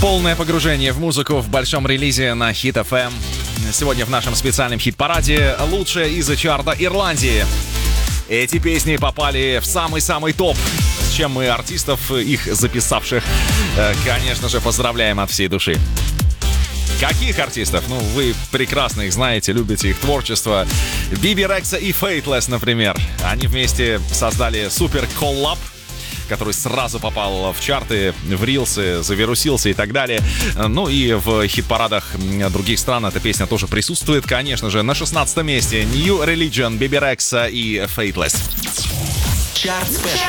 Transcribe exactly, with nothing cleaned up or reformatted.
Полное погружение в музыку в большом релизе на Хит эф эм. Сегодня в нашем специальном хит-параде лучшее из чарта Ирландии. Эти песни попали в самый-самый топ, с чем мы артистов, их записавших, конечно же, поздравляем от всей души. Каких артистов? Ну, вы прекрасно их знаете, любите их творчество. Биби Рекса и Faithless, например. Они вместе создали супер коллаб, который сразу попал в чарты, в рилсы, завирусился и так далее. Ну и в хит-парадах других стран эта песня тоже присутствует. Конечно же, на шестнадцатом месте New Religion, Биби Рекса и Faithless. Чарт спешл.